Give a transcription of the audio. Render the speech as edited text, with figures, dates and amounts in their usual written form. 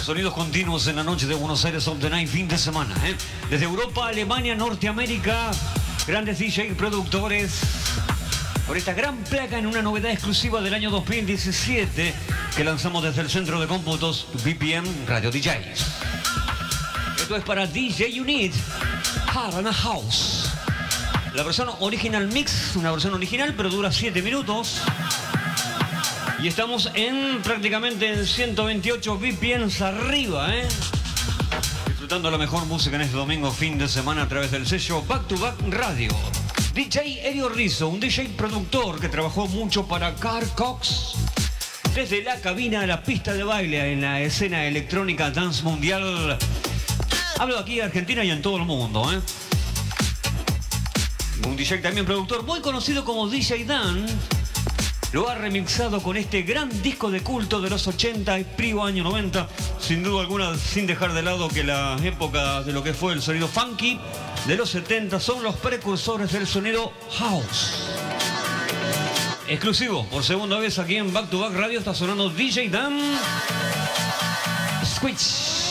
Sonidos continuos en la noche de Buenos Aires of the Night, fin de semana, ¿eh? Desde Europa, Alemania, Norteamérica, grandes DJ productores. Por esta gran placa en una novedad exclusiva del año 2017 que lanzamos desde el centro de cómputos VPN Radio DJs. Esto es para DJ Unit, Hard and House. La versión original mix, una versión original, pero dura 7 minutos. Y estamos en prácticamente en 128 VPNs arriba, ¿eh? Disfrutando la mejor música en este domingo, fin de semana, a través del sello Back to Back Radio. DJ Elio Rizzo, un DJ productor que trabajó mucho para Carl Cox. Desde la cabina a la pista de baile en la escena electrónica dance mundial. Hablo aquí en Argentina y en todo el mundo, ¿eh? Un DJ también productor muy conocido como DJ Dan. Lo ha remixado con este gran disco de culto de los 80 y frío año 90. Sin duda alguna, sin dejar de lado que la época de lo que fue el sonido funky de los 70 son los precursores del sonido house. Exclusivo, por segunda vez aquí en Back to Back Radio está sonando DJ Dan Switch.